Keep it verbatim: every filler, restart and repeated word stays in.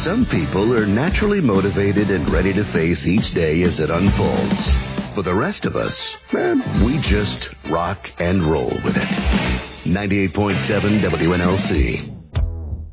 Some people are naturally motivated and ready to face each day as it unfolds. For the rest of us, man, we just rock and roll with it. ninety-eight point seven W N L C.